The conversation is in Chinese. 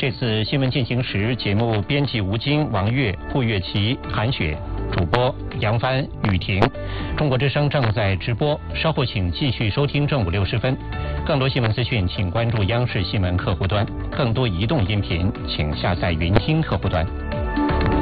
这次新闻进行时节目编辑吴京、王悦、顾月琪、韩雪，主播杨帆、雨婷。中国之声正在直播，稍后请继续收听正午60分。更多新闻资讯，请关注央视新闻客户端；更多移动音频，请下载云听客户端。